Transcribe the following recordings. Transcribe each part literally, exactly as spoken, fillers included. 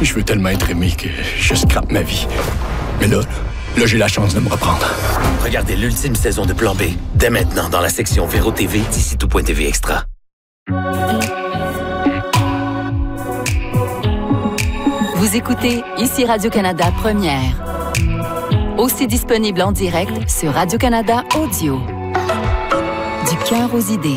Je veux tellement être aimé que je scrape ma vie. Mais là, là, j'ai la chance de me reprendre. Regardez l'ultime saison de Plan B, dès maintenant dans la section Véro T V d'ici tout point T V Extra. Vous écoutez ici Radio-Canada Première. Aussi disponible en direct sur Radio-Canada Audio. Du cœur aux idées.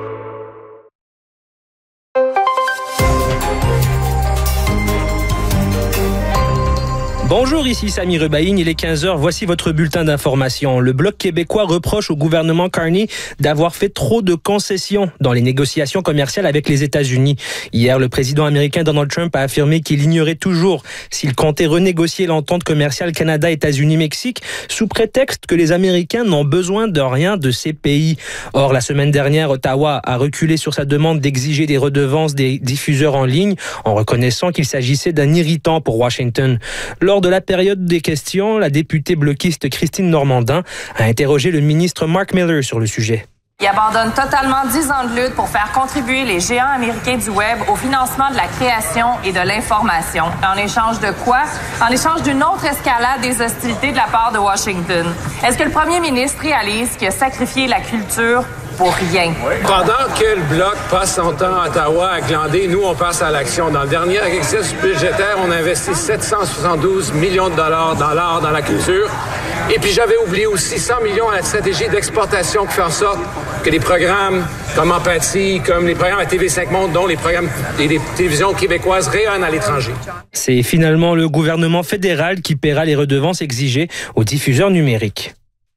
Bonjour, ici Sami Rebaïn, il est quinze heures, voici votre bulletin d'information. Le Bloc québécois reproche au gouvernement Carney d'avoir fait trop de concessions dans les négociations commerciales avec les États-Unis. Hier, le président américain Donald Trump a affirmé qu'il ignorait toujours s'il comptait renégocier l'entente commerciale Canada-États-Unis-Mexique sous prétexte que les Américains n'ont besoin de rien de ces pays. Or, la semaine dernière, Ottawa a reculé sur sa demande d'exiger des redevances des diffuseurs en ligne en reconnaissant qu'il s'agissait d'un irritant pour Washington. Lors de la période des questions, la députée bloquiste Christine Normandin a interrogé le ministre Mark Miller sur le sujet. Il abandonne totalement dix ans de lutte pour faire contribuer les géants américains du Web au financement de la création et de l'information. En échange de quoi? En échange d'une autre escalade des hostilités de la part de Washington. Est-ce que le premier ministre réalise qu'il a sacrifié la culture pour rien? Pendant que le Bloc passe son temps à Ottawa à glander, nous, on passe à l'action. Dans le dernier exercice budgétaire, on a investi sept cent soixante-douze millions de dollars dans l'art, dans la culture. Et puis, j'avais oublié aussi cent millions à la stratégie d'exportation qui fait en sorte que les programmes comme Empathie, comme les programmes à T V cinq Monde, dont les programmes et les télévisions québécoises rayonnent à l'étranger. C'est finalement le gouvernement fédéral qui paiera les redevances exigées aux diffuseurs numériques.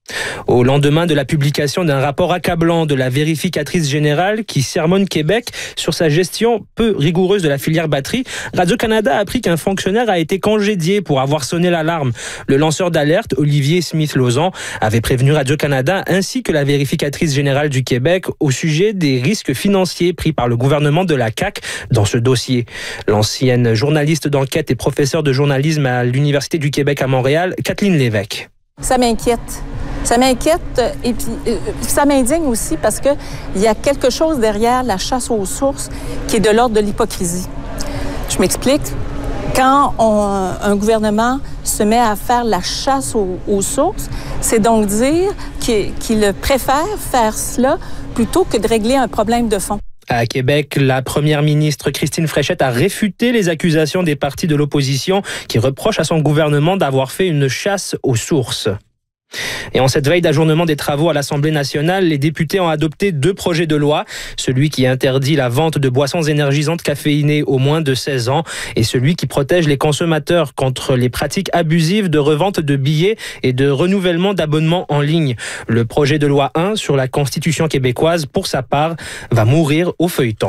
Au lendemain de la publication d'un rapport accablant de la vérificatrice générale qui sermonne Québec sur sa gestion peu rigoureuse de la filière batterie, Radio-Canada a appris qu'un fonctionnaire a été congédié pour avoir sonné l'alarme. Le lanceur d'alerte, Olivier Smith-Lauzon, avait prévenu Radio-Canada ainsi que la vérificatrice générale du Québec au sujet des risques financiers pris par le gouvernement de la C A Q dans ce dossier. L'ancienne journaliste d'enquête et professeure de journalisme à l'Université du Québec à Montréal, Kathleen Lévesque. Ça m'inquiète. Ça m'inquiète et puis euh, ça m'indigne aussi parce que il y a quelque chose derrière la chasse aux sources qui est de l'ordre de l'hypocrisie. Je m'explique. Quand on, un gouvernement se met à faire la chasse aux, aux sources, c'est donc dire qu'il, qu'il préfère faire cela plutôt que de régler un problème de fond. À Québec, la première ministre Christine Fréchette a réfuté les accusations des partis de l'opposition qui reprochent à son gouvernement d'avoir fait une chasse aux sources. Et en cette veille d'ajournement des travaux à l'Assemblée nationale, les députés ont adopté deux projets de loi. Celui qui interdit la vente de boissons énergisantes caféinées aux moins de seize ans et celui qui protège les consommateurs contre les pratiques abusives de revente de billets et de renouvellement d'abonnements en ligne. Le projet de loi un sur la Constitution québécoise, pour sa part, va mourir au feuilleton.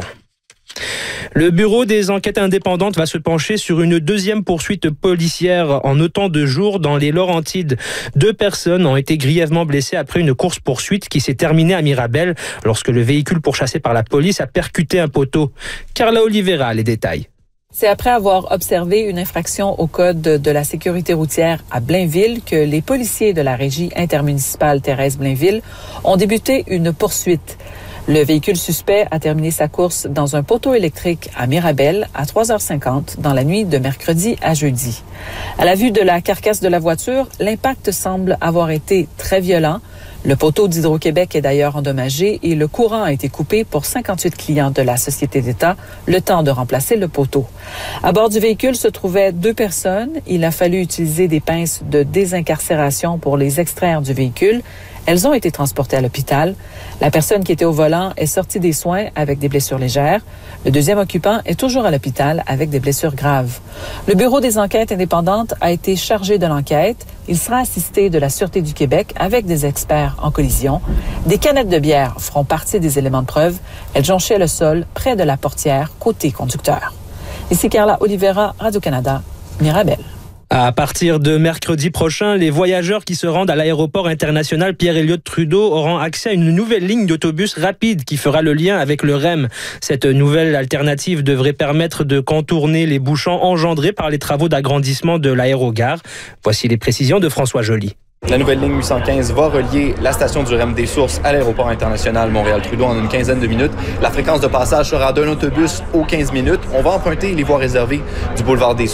Le Bureau des enquêtes indépendantes va se pencher sur une deuxième poursuite policière en autant de jours dans les Laurentides. Deux personnes ont été grièvement blessées après une course-poursuite qui s'est terminée à Mirabel lorsque le véhicule pourchassé par la police a percuté un poteau. Carla Oliveira, les détails. C'est après avoir observé une infraction au code de la sécurité routière à Blainville que les policiers de la régie intermunicipale Thérèse Blainville ont débuté une poursuite. Le véhicule suspect a terminé sa course dans un poteau électrique à Mirabel à trois heures cinquante dans la nuit de mercredi à jeudi. À la vue de la carcasse de la voiture, l'impact semble avoir été très violent. Le poteau d'Hydro-Québec est d'ailleurs endommagé et le courant a été coupé pour cinquante-huit clients de la Société d'État, le temps de remplacer le poteau. À bord du véhicule se trouvaient deux personnes. Il a fallu utiliser des pinces de désincarcération pour les extraire du véhicule. Elles ont été transportées à l'hôpital. La personne qui était au volant est sortie des soins avec des blessures légères. Le deuxième occupant est toujours à l'hôpital avec des blessures graves. Le Bureau des enquêtes indépendantes a été chargé de l'enquête. Il sera assisté de la Sûreté du Québec avec des experts en collision. Des canettes de bière feront partie des éléments de preuve. Elles jonchaient le sol près de la portière côté conducteur. Ici Carla Oliveira, Radio-Canada, Mirabel. À partir de mercredi prochain, les voyageurs qui se rendent à l'aéroport international Pierre-Elliott Trudeau auront accès à une nouvelle ligne d'autobus rapide qui fera le lien avec le R E M. Cette nouvelle alternative devrait permettre de contourner les bouchons engendrés par les travaux d'agrandissement de l'aérogare. Voici les précisions de François Joly. La nouvelle ligne huit cent quinze va relier la station du R E M des Sources à l'aéroport international Montréal-Trudeau en une quinzaine de minutes. La fréquence de passage sera d'un autobus aux quinze minutes. On va emprunter les voies réservées du boulevard des Sources